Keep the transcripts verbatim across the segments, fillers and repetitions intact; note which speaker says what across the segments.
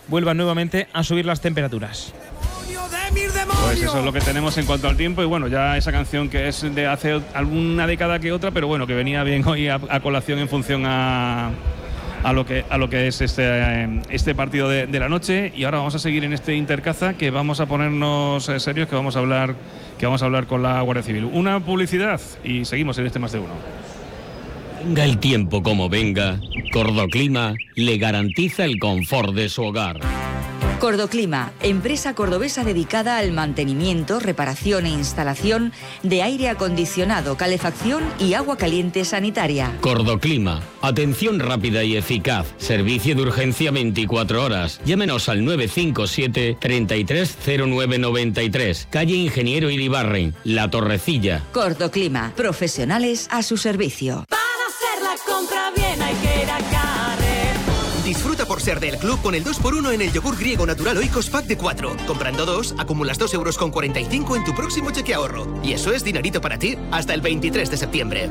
Speaker 1: vuelvan nuevamente a subir las temperaturas.
Speaker 2: Pues eso es lo que tenemos en cuanto al tiempo. Y bueno, ya esa canción que es de hace alguna década que otra, pero bueno, que venía bien hoy a, a colación en función a, a, lo, que, a lo que es este, este partido de, de la noche. Y ahora vamos a seguir en este Intercaza, que vamos a ponernos eh, serios, que vamos a hablar, que vamos a hablar con la Guardia Civil. Una publicidad y seguimos en este Más de Uno.
Speaker 3: Venga el tiempo como venga, Cordoclima le garantiza el confort de su hogar.
Speaker 4: Cordoclima, empresa cordobesa dedicada al mantenimiento, reparación e instalación de aire acondicionado, calefacción y agua caliente sanitaria.
Speaker 3: Cordoclima, atención rápida y eficaz, servicio de urgencia veinticuatro horas. Llámenos al nueve cinco siete, treinta y tres cero nueve noventa y tres, calle Ingeniero Iribarren, La Torrecilla.
Speaker 4: Cordoclima, profesionales a su servicio.
Speaker 5: Para hacer la compra bien hay que ir a Carrer.
Speaker 6: Disfruta por ser del club con el dos por uno en el yogur griego natural Oikos Pack de cuatro. Comprando dos, acumulas dos euros con cuarenta y cinco en tu próximo cheque ahorro. Y eso es dinerito para ti hasta el veintitrés de septiembre.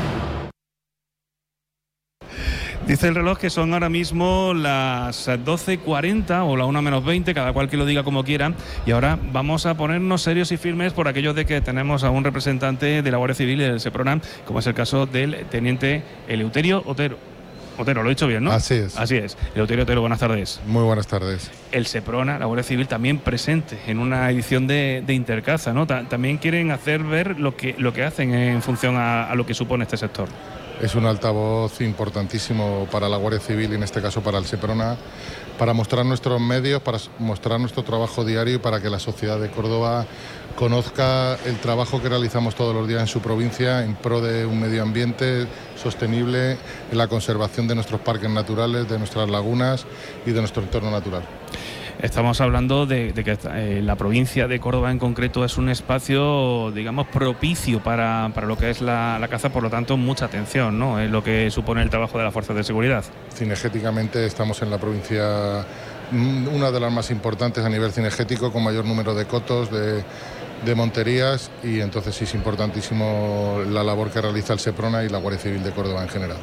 Speaker 2: Dice el reloj que son ahora mismo las doce cuarenta o la una menos veinte, cada cual que lo diga como quiera. Y ahora vamos a ponernos serios y firmes por aquello de que tenemos a un representante de la Guardia Civil y del SEPRONA, como es el caso del teniente Eleuterio Otero. Otero, lo he dicho bien, ¿no?
Speaker 7: Así es.
Speaker 2: Así es. Eleuterio Otero, buenas tardes.
Speaker 7: Muy buenas tardes.
Speaker 2: El SEPRONA, la Guardia Civil, también presente en una edición de, de Intercaza, ¿no? Ta- también quieren hacer ver lo que, lo que hacen en función a, a lo que supone este sector.
Speaker 7: Es un altavoz importantísimo para la Guardia Civil y en este caso para el SEPRONA, para mostrar nuestros medios, para mostrar nuestro trabajo diario y para que la sociedad de Córdoba conozca el trabajo que realizamos todos los días en su provincia en pro de un medio ambiente sostenible, en la conservación de nuestros parques naturales, de nuestras lagunas y de nuestro entorno natural.
Speaker 2: Estamos hablando de, de que eh, la provincia de Córdoba en concreto es un espacio, digamos, propicio para, para lo que es la, la caza, por lo tanto, mucha atención, ¿no? Es lo que supone el trabajo de las fuerzas de seguridad.
Speaker 7: Cinegéticamente estamos en la provincia, una de las más importantes a nivel cinegético, con mayor número de cotos, de, de monterías, y entonces sí es importantísimo la labor que realiza el SEPRONA y la Guardia Civil de Córdoba en general.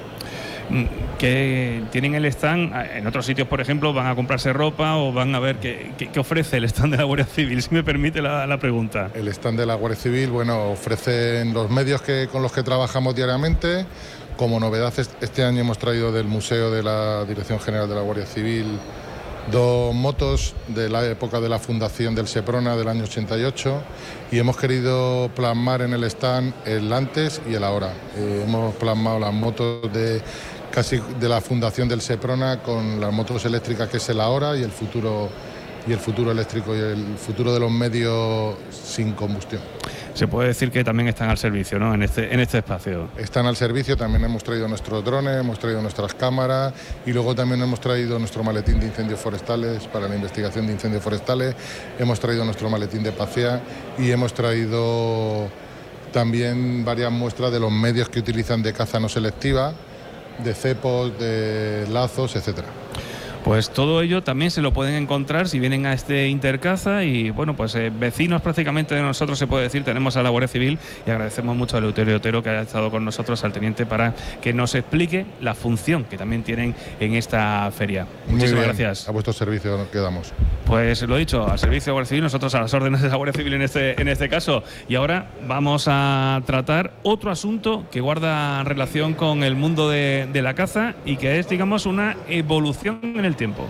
Speaker 2: Que tienen el stand en otros sitios, por ejemplo, van a comprarse ropa o van a ver qué, qué, qué ofrece el stand de la Guardia Civil, si me permite la, la pregunta.
Speaker 7: El stand de la Guardia Civil, bueno, ofrecen los medios que, con los que trabajamos diariamente. Como novedad, este año hemos traído del Museo de la Dirección General de la Guardia Civil dos motos de la época de la fundación del SEPRONA del año ochenta y ocho, y hemos querido plasmar en el stand el antes y el ahora. Eh, hemos plasmado las motos de casi de la fundación del SEPRONA con las motos eléctricas, que es el ahora, y el futuro y el futuro eléctrico y el futuro de los medios sin combustión.
Speaker 2: Se puede decir que también están al servicio, ¿no? En este, en este espacio.
Speaker 7: Están al servicio, también hemos traído nuestros drones, hemos traído nuestras cámaras y luego también hemos traído nuestro maletín de incendios forestales para la investigación de incendios forestales, hemos traído nuestro maletín de PACEA y hemos traído también varias muestras de los medios que utilizan de caza no selectiva, de cepos, de lazos, etcétera.
Speaker 2: Pues todo ello también se lo pueden encontrar si vienen a este Intercaza y bueno, pues eh, vecinos prácticamente de nosotros, se puede decir, tenemos a la Guardia Civil, y agradecemos mucho a Eleuterio Otero que haya estado con nosotros, al teniente, para que nos explique la función que también tienen en esta feria. Muchísimas gracias.
Speaker 7: A vuestro servicio nos quedamos.
Speaker 2: Pues lo dicho, al servicio de la Guardia Civil, nosotros a las órdenes de la Guardia Civil en este, en este caso. Y ahora vamos a tratar otro asunto que guarda relación con el mundo de, de la caza y que es, digamos, una evolución en el tiempo.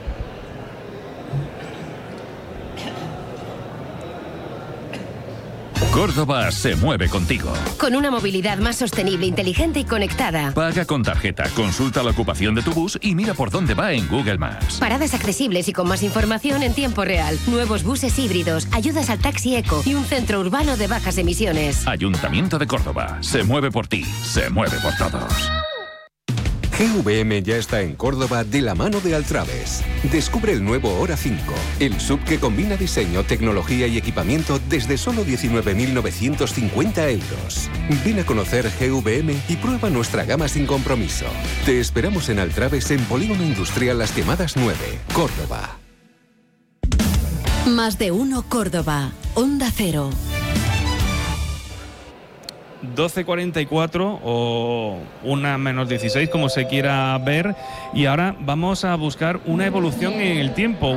Speaker 8: Córdoba se mueve contigo.
Speaker 9: Con una movilidad más sostenible, inteligente y conectada.
Speaker 8: Paga con tarjeta, consulta la ocupación de tu bus y mira por dónde va en Google Maps.
Speaker 9: Paradas accesibles y con más información en tiempo real. Nuevos buses híbridos, ayudas al taxi eco y un centro urbano de bajas emisiones.
Speaker 8: Ayuntamiento de Córdoba. Se mueve por ti, se mueve por todos.
Speaker 10: G V M ya está en Córdoba de la mano de Altraves. Descubre el nuevo Hora cinco, el sub que combina diseño, tecnología y equipamiento desde solo diecinueve mil novecientos cincuenta euros. Ven a conocer G V M y prueba nuestra gama sin compromiso. Te esperamos en Altraves, en Polígono Industrial Las Quemadas nueve, Córdoba.
Speaker 9: Más de uno Córdoba, Onda Cero.
Speaker 2: doce cuarenta y cuatro o una menos dieciséis, como se quiera ver, y ahora vamos a buscar una evolución en el tiempo.